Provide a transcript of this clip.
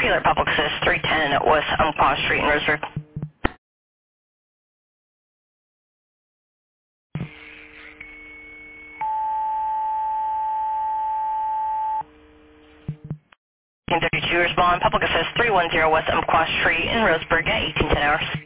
Preler Public Assist 310 West Umpqua Street in Roseburg. Team 32 respond. Public Assist 310 West Umpqua Street in Roseburg at 1810 hours.